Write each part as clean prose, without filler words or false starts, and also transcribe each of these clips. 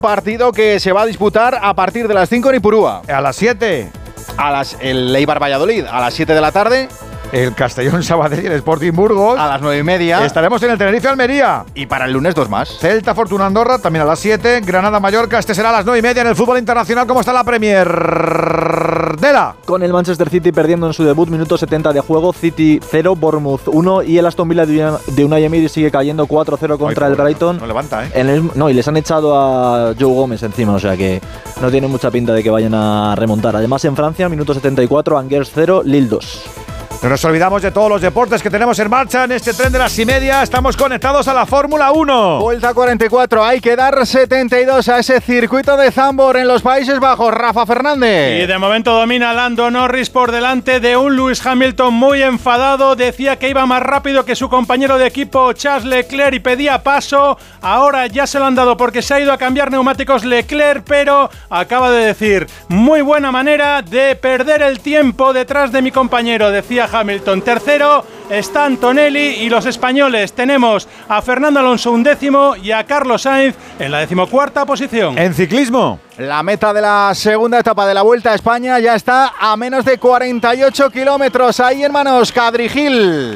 Partido que se va a disputar a partir de las 5 en Ipurúa. A las 7. El Eibar Valladolid a las 7 de la tarde. El Castellón Sabadell y el Sporting Burgos. A las 9:30. Estaremos en el Tenerife Almería. Y para el lunes 2 más. Celta Fortuna Andorra también a las 7. Granada Mallorca. Este será a las 9:30 en el fútbol internacional. ¿Cómo está la Premier? Dela. Con el Manchester City perdiendo en su debut, minuto 70 de juego. City 0, Bournemouth 1. Y el Aston Villa de Unai Emery sigue cayendo 4-0 contra el Brighton. No levanta, ¿eh? Y les han echado a Joe Gómez encima. O sea que no tiene mucha pinta de que vayan a remontar. Además, en Francia, minuto 74, Angers 0, Lille 2. No nos olvidamos de todos los deportes que tenemos en marcha en este tren de las 6:30. Estamos conectados a la Fórmula 1. Vuelta 44. Hay que dar 72 a ese circuito de Zandvoort en los Países Bajos. Rafa Fernández. Y de momento domina Lando Norris por delante de un Lewis Hamilton muy enfadado. Decía que iba más rápido que su compañero de equipo Charles Leclerc y pedía paso. Ahora ya se lo han dado porque se ha ido a cambiar neumáticos Leclerc, pero acaba de decir: muy buena manera de perder el tiempo detrás de mi compañero, decía Hamilton. Tercero está Antonelli y los españoles tenemos a Fernando Alonso 11º y a Carlos Sainz en la 14ª posición. En ciclismo, la meta de la segunda etapa de la Vuelta a España ya está a menos de 48 kilómetros. Ahí en manos Cadrigil.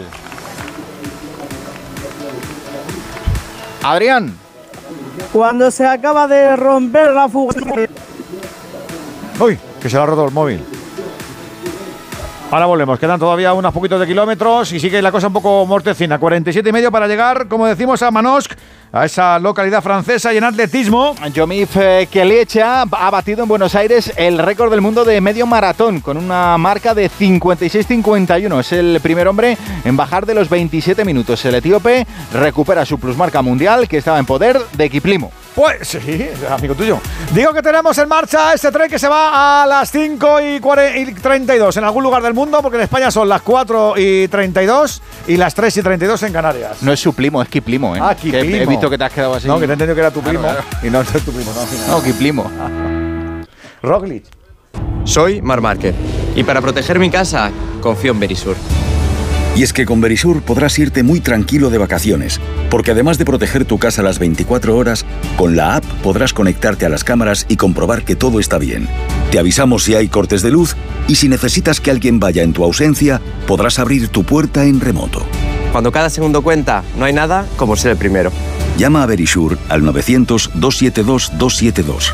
Adrián. Cuando se acaba de romper la fuga. Uy, que se le ha roto el móvil. Ahora volvemos, quedan todavía unos poquitos de kilómetros y sigue la cosa un poco mortecina. 47,5 para llegar, como decimos, a Manosque, a esa localidad francesa. Y en atletismo, Jomif Keliecha ha batido en Buenos Aires el récord del mundo de medio maratón con una marca de 56:51. Es el primer hombre en bajar de los 27 minutos. El etíope recupera su plusmarca mundial que estaba en poder de Kiplimo. pues sí, amigo tuyo. Digo que tenemos en marcha este tren que se va a las 5:32 en algún lugar del mundo, porque en España son las 4:32 y las 3:32 en Canarias. No es su primo, es Kiplimo, ¿eh? Ah, Kiplimo. Que he visto que te has quedado así. No, que te he entendido que era tu primo. Claro. Y no es tu primo, no. No, Kiplimo. Roglic. Soy Marc Márquez y para proteger mi casa confío en Verisur. Y es que con Verisur podrás irte muy tranquilo de vacaciones, porque además de proteger tu casa las 24 horas, con la app podrás conectarte a las cámaras y comprobar que todo está bien. Te avisamos si hay cortes de luz y si necesitas que alguien vaya en tu ausencia, podrás abrir tu puerta en remoto. Cuando cada segundo cuenta, no hay nada como ser el primero. Llama a Verisur al 900-272-272.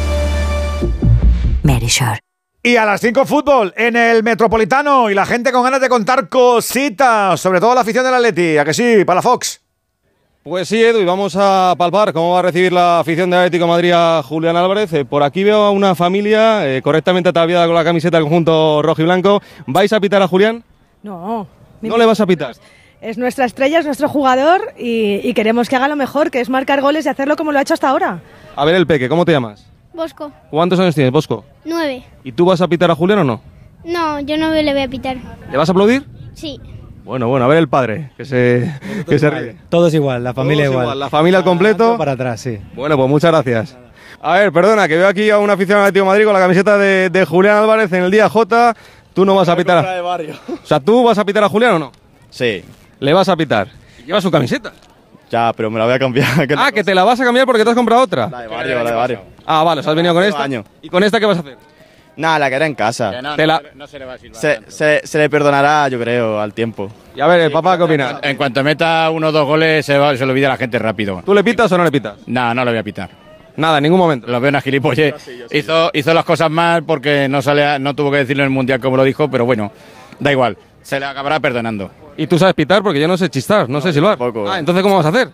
Verisur. Y a las 5 fútbol en el Metropolitano y la gente con ganas de contar cositas, sobre todo la afición del Atleti. ¿A que sí, para la Fox? Pues sí, Edu, y vamos a palpar cómo va a recibir la afición del Atlético de Madrid a Julián Álvarez. Por aquí veo a una familia correctamente ataviada con la camiseta del conjunto rojo y blanco. ¿Vais a pitar a Julián? No. ¿No le vas a pitar? Es nuestra estrella, es nuestro jugador y queremos que haga lo mejor, que es marcar goles y hacerlo como lo ha hecho hasta ahora. A ver, el Peque, ¿cómo te llamas? Bosco. ¿Cuántos años tienes, Bosco? 9. ¿Y tú vas a pitar a Julián o no? No, yo no le voy a pitar. ¿Le vas a aplaudir? Sí. Bueno, a ver el padre, que se ríe. Todos igual, la familia igual. La familia al completo. Para atrás, sí. Bueno, pues muchas gracias. A ver, perdona, que veo aquí a un aficionado del Atlético de Madrid con la camiseta de Julián Álvarez en el día J. Tú no vas a pitar a... O sea, ¿tú vas a pitar a Julián o no? Sí. Le vas a pitar. Lleva su camiseta. Ya, pero me la voy a cambiar. Que te la vas a cambiar porque te has comprado otra. La de barrio. Ah, vale, o sea, has venido con esta. ¿Y con esta qué vas a hacer? Nada, la que era en casa. No se le va a silbar. Se le perdonará, yo creo, al tiempo. Y a ver, el papá, ¿qué opina? En cuanto meta 1 o 2 goles, se le olvida a la gente rápido. ¿Tú le pitas o no le pitas? No le voy a pitar. Nada, en ningún momento. Lo veo una gilipollez. Hizo las cosas mal porque no tuvo que decirlo en el Mundial como lo dijo, pero bueno, da igual. Se le acabará perdonando. ¿Y tú sabes pitar? Porque yo no sé chistar, no sé silbar. Poco. Entonces, ¿cómo vas a hacer?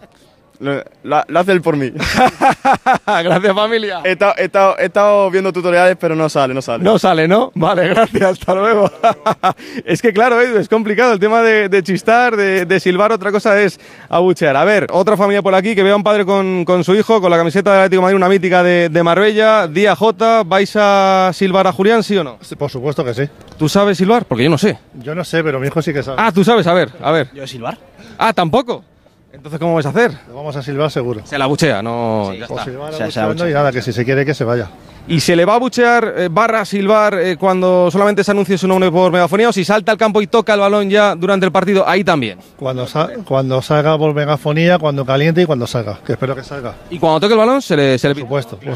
Lo hace él por mí. Gracias, familia. He estado viendo tutoriales, pero no sale. No sale, ¿no? Vale, gracias, hasta luego. Es que claro, Edu, es complicado el tema de chistar, de silbar, otra cosa es abuchear. A ver, otra familia por aquí que vea a un padre con su hijo, con la camiseta del Atlético de Madrid, una mítica de Marbella, día J. ¿Vais a silbar a Julián, sí o no? Sí, por supuesto que sí. ¿Tú sabes silbar? Porque yo no sé. Yo no sé, pero mi hijo sí que sabe. Ah, tú sabes, a ver. ¿Yo silbar? Ah, ¿tampoco? Entonces, ¿cómo vais a hacer? Lo vamos a silbar seguro. Se la buchea, no... Sí, ya o está. silbar y nada, que si se quiere que se vaya. ¿Y se le va a buchear barra silbar cuando solamente se anuncie su nombre por megafonía o si salta al campo y toca el balón ya durante el partido, ahí también? Cuando salga por megafonía, cuando caliente y cuando salga, que espero que salga. ¿Y cuando toque el balón se le Por supuesto.